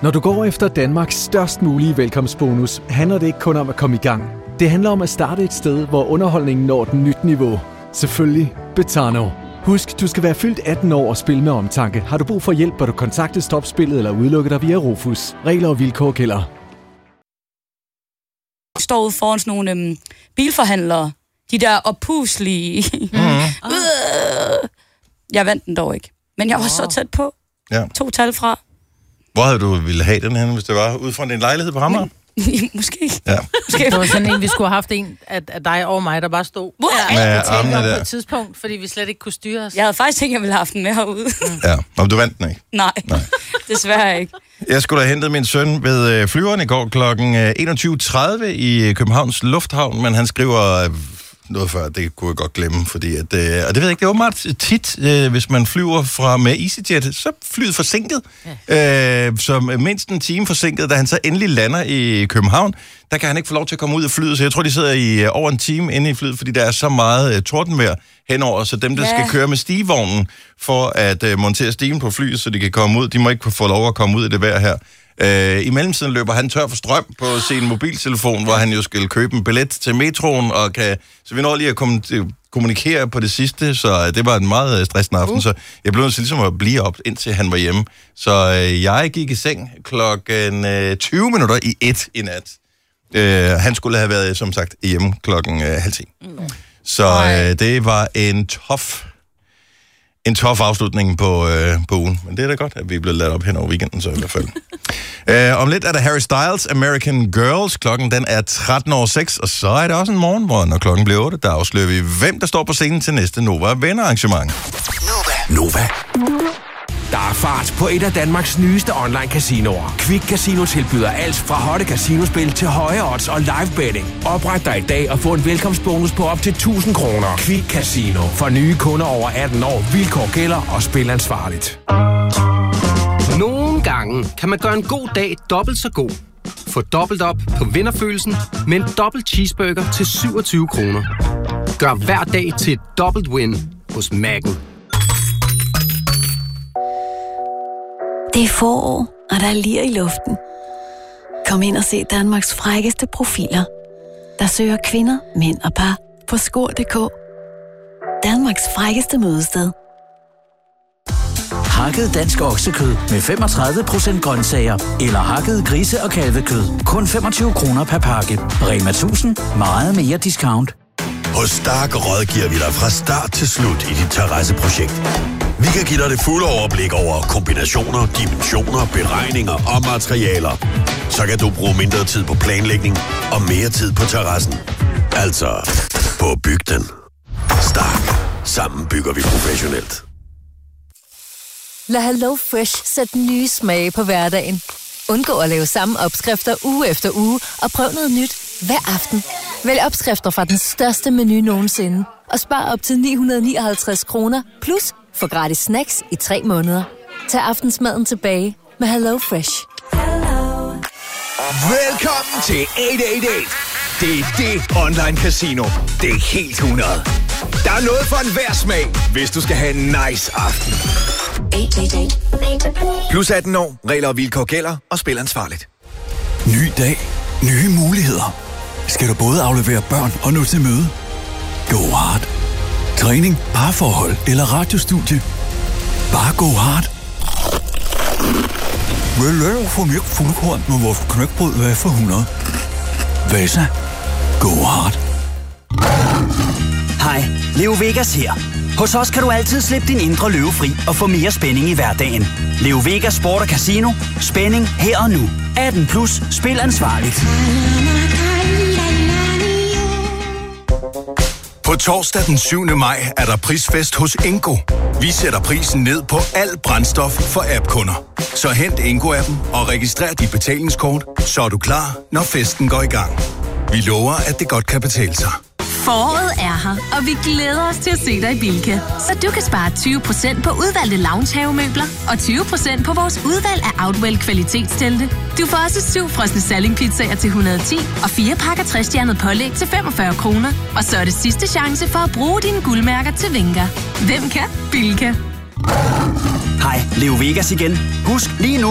Når du går efter Danmarks størst mulige velkomstbonus, handler det ikke kun om at komme i gang. Det handler om at starte et sted, hvor underholdningen når et nyt niveau. Selvfølgelig Betano. Husk, du skal være fyldt 18 år og spille med omtanke. Har du brug for hjælp, bør du kontakte Stopspillet eller udelukke dig via Rufus. Regler og vilkår gælder. Står ude foran sådan nogle bilforhandlere. De der oppuslige. Jeg vandt den dog ikke. Men jeg var så tæt på. Ja. 2 tal fra. Hvor havde du ville have den her, hvis det var? Ude fra din lejlighed på Amager? Måske. Ja. Det var sådan en, vi skulle have haft en af dig og mig, der bare stod på et tidspunkt, fordi vi slet ikke kunne styre os. Jeg havde faktisk tænkt, at jeg ville have haft den med herude. Ja, men du vandt den ikke? Nej. Desværre ikke. Jeg skulle have hentet min søn ved flyveren i går kl. 21.30 i Københavns Lufthavn, men han skriver noget før, det kunne jeg godt glemme, fordi at, og det ved jeg ikke, det er åbenbart tit, hvis man flyver med EasyJet, så flyet forsinket, som mindst en time forsinket, da han så endelig lander i København, der kan han ikke få lov til at komme ud af flyet, så jeg tror, de sidder i over en time inde i flyet, fordi der er så meget tordenvejr henover, så dem, der skal køre med stigevognen for at montere stigen på flyet, så de kan komme ud, de må ikke få lov at komme ud i det vejr her. I mellemtiden løber han tør for strøm på sin mobiltelefon, hvor han jo skal købe en billet til metroen, og så vi når lige at kommunikere på det sidste, så det var en meget stressende aften, så jeg blev nødt til ligesom at blive op, indtil han var hjemme. Så jeg gik i seng klokken 20 minutter i 1 i nat. Han skulle have været, som sagt, hjemme klokken 9:30. Så det var en tof afslutning på ugen. Men det er da godt, at vi er blevet ladt op hen over weekenden, så i hvert fald. Om lidt er der Harry Styles, American Girls. Klokken den er 13:06, og så er det også en morgen, hvor når klokken bliver 8, der afslører vi, hvem der står på scenen til næste Nova Venner-arrangement. Nova. Der er fart på et af Danmarks nyeste online-casinoer. Quick Casino tilbyder alt fra hotte casinospil til høje odds og live betting. Opret dig i dag og få en velkomstbonus på op til 1.000 kroner. Quick Casino. For nye kunder over 18 år. Vilkår gælder og spil ansvarligt. Nogle gange kan man gøre en god dag dobbelt så god. Få dobbelt op på vinderfølelsen med en dobbelt cheeseburger til 27 kroner. Gør hver dag til et dobbelt win hos Mac'en. Det er forår, og der er lir i luften. Kom ind og se Danmarks frækkeste profiler, der søger kvinder, mænd og par på skor.dk. Danmarks frækkeste mødested. Hakket dansk oksekød med 35% grøntsager eller hakket grise- og kalvekød. Kun 25 kroner per pakke. Rema 1000. Meget mere discount. Hos Stark rådgiver vi dig fra start til slut i dit terrasseprojekt. Vi kan give dig det fulde overblik over kombinationer, dimensioner, beregninger og materialer. Så kan du bruge mindre tid på planlægning og mere tid på terrassen. Altså, på at bygge den. Stark. Sammen bygger vi professionelt. Lad Hello Fresh sætte nye smage på hverdagen. Undgå at lave samme opskrifter uge efter uge, og prøv noget nyt hver aften. Vælg opskrifter fra den største menu nogensinde, og spar op til 959 kroner, plus få gratis snacks i 3 måneder. Tag aftensmaden tilbage med Hello Fresh. Velkommen til 888. Det er det online casino. Det er helt 100. Der er noget for enhver smag, hvis du skal have en nice aften. 888. Plus 18 år. Regler og vilkår gælder, og spil ansvarligt. Ny dag. Nye muligheder. Skal du både aflevere børn og nå til møde? Go hard. Træning, parforhold eller radiostudie. Bare go hard. Vil du få mere fuldkorn med vores knækbrød, hvad for 100? Vasa. Go hard. Hej, Leo Vegas her. Hos os kan du altid slippe din indre løve fri og få mere spænding i hverdagen. Leo Vegas Sport og Casino. Spænding her og nu. 18 plus. Spil ansvarligt. På torsdag den 7. maj er der prisfest hos Ingo. Vi sætter prisen ned på alt brændstof for app-kunder. Så hent Ingo-appen og registrer dit betalingskort, så er du klar, når festen går i gang. Vi lover, at det godt kan betale sig. Foråret er her, og vi glæder os til at se dig i Bilka. Så du kan spare 20% på udvalgte loungehavemøbler og 20% på vores udvalg af Outwell kvalitetstelte. Du får også 7 frosne salingpizzaer til 110 og 4 pakker 3-stjernet pålæg til 45 kroner. Og så er det sidste chance for at bruge dine guldmærker til Venga. Hvem kan? Bilka. Hej, Leo Vegas igen. Husk lige nu